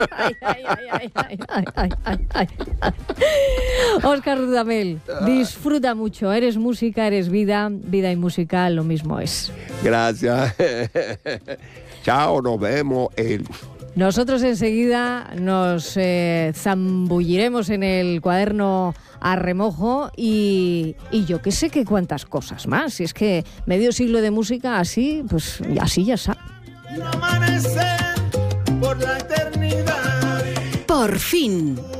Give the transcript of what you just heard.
Óscar Dudamel, disfruta mucho. Eres música, eres vida, vida y música lo mismo es. Gracias. Chao, nos vemos. Nosotros enseguida nos zambulliremos en el cuaderno a remojo y yo que sé que cuántas cosas más. Si es que medio siglo de música así, pues así ya está. Por la eternidad. Por fin.